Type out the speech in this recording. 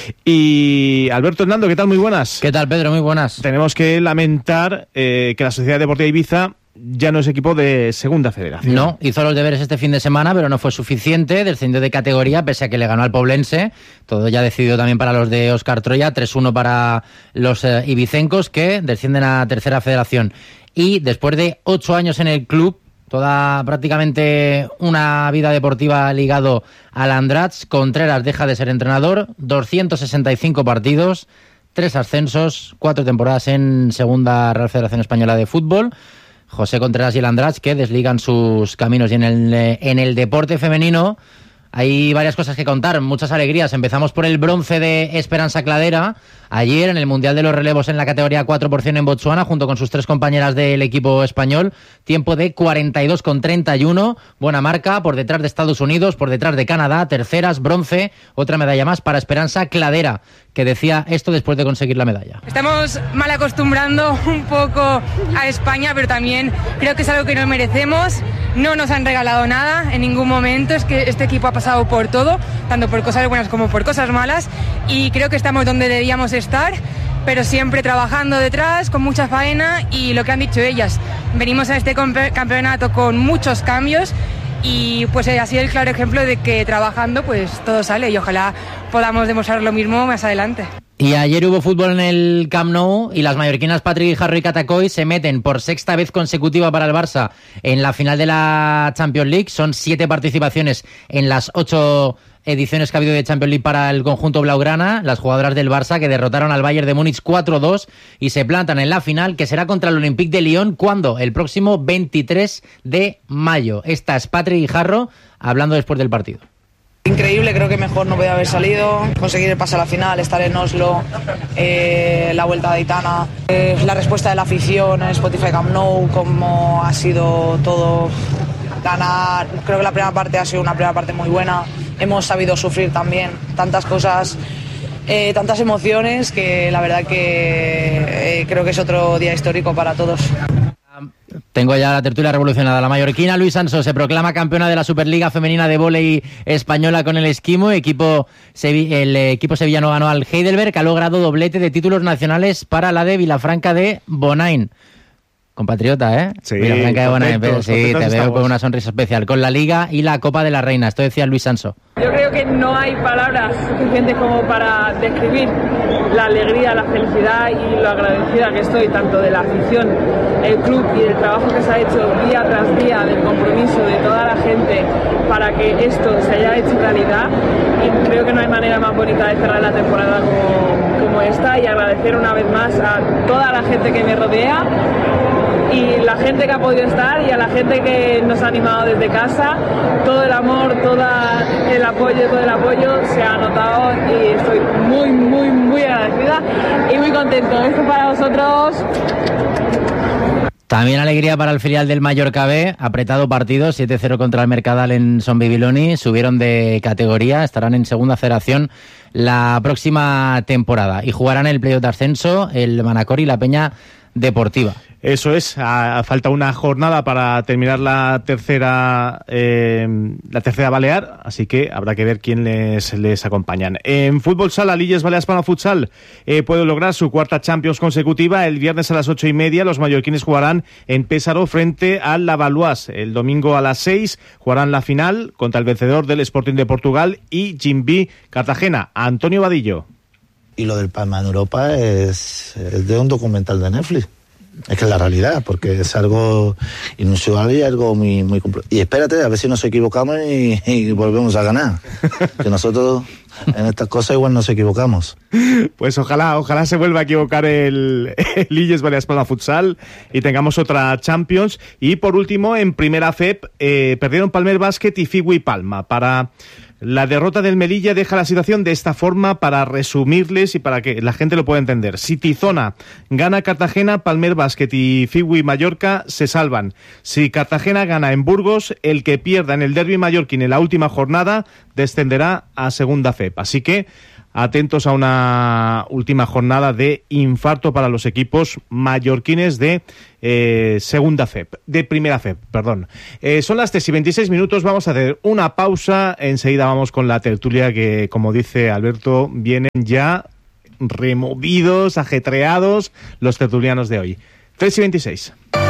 Y Alberto Hernando, ¿qué tal? Muy buenas. ¿Qué tal, Pedro? Muy buenas. Tenemos que lamentar que la Sociedad Deportiva Ibiza ya no es equipo de Segunda Federación. No, hizo los deberes este fin de semana, pero no fue suficiente. Descendió de categoría, pese a que le ganó al Poblense. Todo ya decidido también para los de Óscar Troya. 3-1 para los ibicencos, que descienden a Tercera Federación. Y después de 8 años en el club, toda prácticamente una vida deportiva ligado al Andratx, Contreras deja de ser entrenador. 265 partidos, 3 ascensos, 4 temporadas en Segunda Real Federación Española de Fútbol. José Contreras y el Andratx, que desligan sus caminos. Y en el deporte femenino hay varias cosas que contar, muchas alegrías. Empezamos por el bronce de Esperanza Cladera. Ayer, en el Mundial de los Relevos en la categoría 4% en Botsuana, junto con sus 3 compañeras del equipo español, tiempo de 42,31. Buena marca, por detrás de Estados Unidos, por detrás de Canadá, terceras, bronce, otra medalla más para Esperanza Cladera, que decía esto después de conseguir la medalla. Estamos mal acostumbrando un poco a España, pero también creo que es algo que nos merecemos. No nos han regalado nada en ningún momento. Es que este equipo ha pasado por todo, tanto por cosas buenas como por cosas malas, y creo que estamos donde debíamos estar, pero siempre trabajando detrás, con mucha faena. Y lo que han dicho ellas, venimos a este campeonato con muchos cambios, y pues ha sido el claro ejemplo de que trabajando pues todo sale, y ojalá podamos demostrar lo mismo más adelante. Y ayer hubo fútbol en el Camp Nou y las mallorquinas Patrick Guijarro y Catacoy se meten por 6ª vez consecutiva para el Barça en la final de la Champions League. Son 7 participaciones en las 8 ediciones que ha habido de Champions League para el conjunto blaugrana. Las jugadoras del Barça, que derrotaron al Bayern de Múnich 4-2 y se plantan en la final, que será contra el Olympique de Lyon. ¿Cuándo? El próximo 23 de mayo. Esta es Patrick Guijarro hablando después del partido. Increíble, creo que mejor no podía haber salido, conseguir el pase a la final, estar en Oslo, la vuelta de Aitana, la respuesta de la afición en Spotify Camp Nou, cómo ha sido todo, ganar. Creo que la primera parte ha sido una primera parte muy buena, hemos sabido sufrir también, tantas cosas, tantas emociones, que la verdad que creo que es otro día histórico para todos. Tengo ya la tertulia revolucionada. La mallorquina Luis Sanso se proclama campeona de la Superliga Femenina de Vóley Española con el Esquimo. El equipo sevillano ganó al Heidelberg, ha logrado doblete de títulos nacionales para la de Vilafranca de Bonain. Compatriota, ¿eh? Sí, Vilafranca de Bonain. Sí, te veo con una sonrisa especial. Con la Liga y la Copa de la Reina. Esto decía Luis Sanso. Yo creo que no hay palabras suficientes como para describir la alegría, la felicidad y lo agradecida que estoy, tanto de la afición, el club y del trabajo que se ha hecho día tras día, del compromiso de toda la gente para que esto se haya hecho realidad. Y creo que no hay manera más bonita de cerrar la temporada como esta, y agradecer una vez más a toda la gente que me rodea y la gente que ha podido estar, y a la gente que nos ha animado desde casa. Todo el amor, todo el apoyo se ha notado, y estoy muy, muy, muy agradecida y muy contento. Esto para vosotros. También alegría para el filial del Mallorca B, apretado partido, 7-0 contra el Mercadal en Son Bibiloni, subieron de categoría, estarán en Segunda Federación la próxima temporada y jugarán el playoff de ascenso el Manacor y la Peña Deportiva. Eso es, falta una jornada para terminar la tercera balear, así que habrá que ver quién les acompañan. En fútbol sala, Lilles Balears Palma Futsal puede lograr su 4ª Champions consecutiva. El viernes a las 8:30 los mallorquines jugarán en Pésaro frente al Lavalloise. El domingo a las 6 jugarán la final contra el vencedor del Sporting de Portugal y Jimby Cartagena. Antonio Vadillo. Y lo del Palma en Europa es de un documental de Netflix. Es que es la realidad, porque es algo inusual y algo muy, muy complejo. Y espérate, a ver si nos equivocamos y volvemos a ganar. Que nosotros en estas cosas igual nos equivocamos. Pues ojalá se vuelva a equivocar el Lilles Balears Palma Futsal y tengamos otra Champions. Y por último, en Primera FEP, perdieron Palmer Basket y Figui Palma. Para la derrota del Melilla deja la situación de esta forma para resumirles y para que la gente lo pueda entender. Si Tizona gana Cartagena, Palmer Basket y Figui Mallorca se salvan. Si Cartagena gana en Burgos, el que pierda en el derbi mallorquín en la última jornada descenderá a Segunda FEP. Así que atentos a una última jornada de infarto para los equipos mallorquines de primera FEP, perdón. Son las 3:26, vamos a hacer una pausa, enseguida vamos con la tertulia que, como dice Alberto, vienen ya removidos, ajetreados los tertulianos de hoy. 3:26.